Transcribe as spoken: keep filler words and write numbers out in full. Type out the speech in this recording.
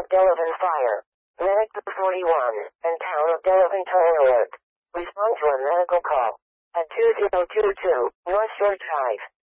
of Delavan fire. Medic forty-one, and town of Delavan tow alert. Respond to a medical call at two zero two two North Shore Drive.